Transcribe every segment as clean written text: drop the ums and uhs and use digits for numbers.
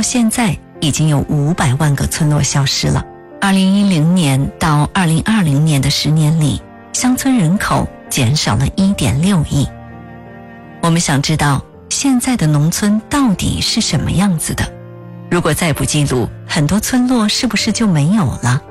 到现在已经有500万个村落消失了。2010年到2020年的10年里，乡村人口减少了1.6亿。我们想知道现在的农村到底是什么样子的？如果再不记录，很多村落是不是就没有了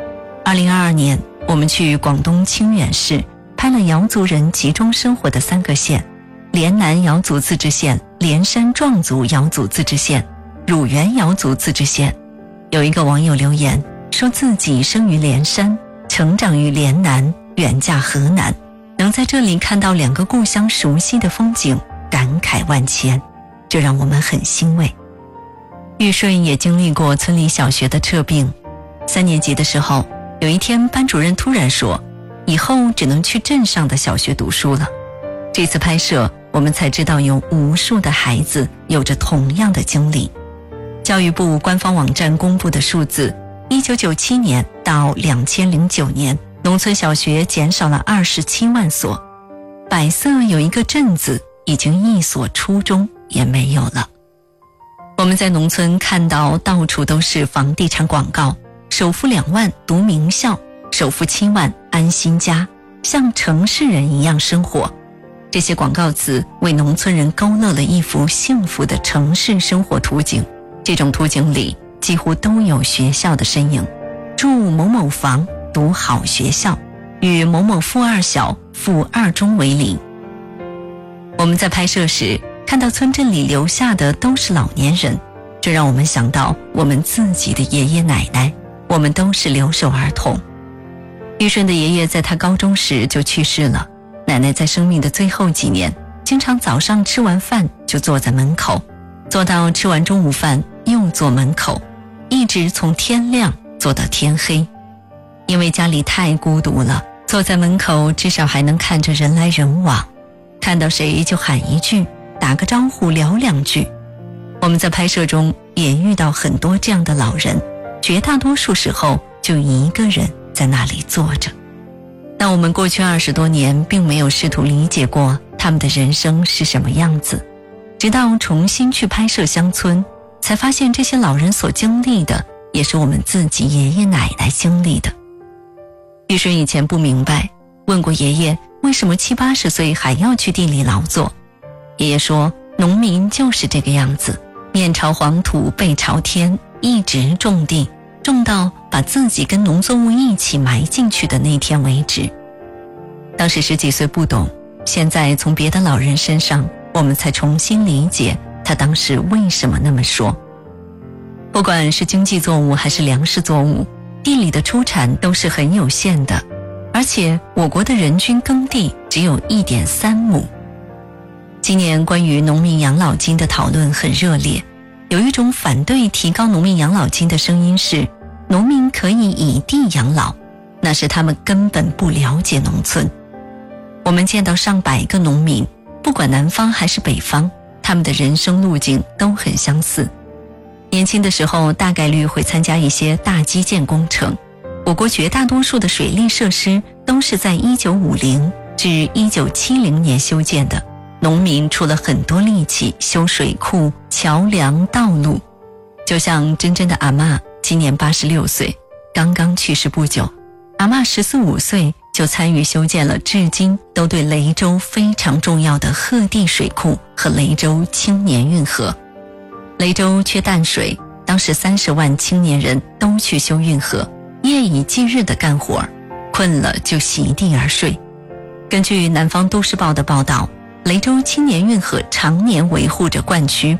？2022年，我们去广东清远市拍了瑶族人集中生活的3个县：莲南瑶族自治县、莲山壮族瑶族自治县、乳源瑶族自治县。有一个网友留言说自己生于莲山，成长于莲南，远嫁河南，能在这里看到2个故乡熟悉的风景，感慨万千，这让我们很欣慰。玉顺也经历过村里小学的撤并，3年级的时候，有一天班主任突然说，以后只能去镇上的小学读书了。这次拍摄，我们才知道有无数的孩子有着同样的经历。教育部官方网站公布的数字，1997年到2009年，农村小学减少了27万所，百色有一个镇子已经1所初中也没有了。我们在农村看到到处都是房地产广告，首付2万读名校，首付7万安心家，像城市人一样生活。这些广告词为农村人勾勒了一幅幸福的城市生活图景，这种图景里几乎都有学校的身影，住某某房，读好学校，与某某附2小、附2中为邻。我们在拍摄时看到村镇里留下的都是老年人，这让我们想到我们自己的爷爷奶奶，我们都是留守儿童。玉顺的爷爷在他高中时就去世了，奶奶在生命的最后几年，经常早上吃完饭就坐在门口，坐到吃完中午饭又坐门口，一直从天亮坐到天黑。因为家里太孤独了，坐在门口至少还能看着人来人往，看到谁就喊一句，打个招呼，聊2句。我们在拍摄中也遇到很多这样的老人，绝大多数时候就一个人在那里坐着。但我们过去20多年并没有试图理解过他们的人生是什么样子，直到重新去拍摄乡村，才发现这些老人所经历的也是我们自己爷爷奶奶经历的。玉顺以前不明白，问过爷爷为什么70、80岁还要去地里劳作。爷爷说，农民就是这个样子，面朝黄土背朝天，一直种地，种到把自己跟农作物一起埋进去的那天为止。当时10几岁不懂，现在从别的老人身上，我们才重新理解他当时为什么那么说。不管是经济作物还是粮食作物，地里的出产都是很有限的，而且我国的人均耕地只有1.3亩。今年关于农民养老金的讨论很热烈，有一种反对提高农民养老金的声音是，农民可以以地养老，那是他们根本不了解农村。我们见到上百个农民，不管南方还是北方，他们的人生路径都很相似。年轻的时候大概率会参加一些大基建工程，我国绝大多数的水利设施都是在1950至1970年修建的，农民出了很多力气修水库、桥梁、道路。就像真真的阿嬷今年86岁，刚刚去世不久。阿嬷14、15岁就参与修建了至今都对雷州非常重要的鹤地水库和雷州青年运河。雷州缺淡水，当时30万青年人都去修运河，夜以继日的干活，困了就席地而睡。根据南方都市报的报道，雷州青年运河常年维护着灌区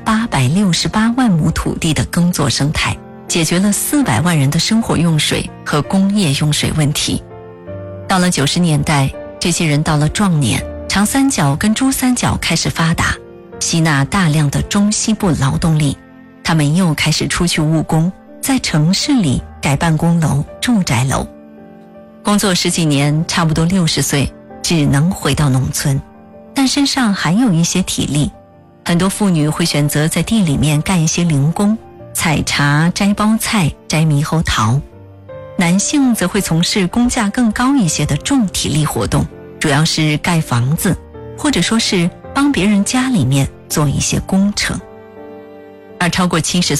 868万亩土地的耕作生态，解决了400万人的生活用水和工业用水问题。到了90年代，这些人到了壮年，长三角跟珠三角开始发达，吸纳大量的中西部劳动力，他们又开始出去务工，在城市里盖办公楼、住宅楼。工作10几年，差不多60岁，只能回到农村，但身上还有一些体力。很多妇女会选择在地里面干一些零工，采茶、摘包菜、摘猕猴桃。男性则会从事工价更高一些的重体力活动，主要是盖房子，或者说是帮别人家里面做一些工程。而超过70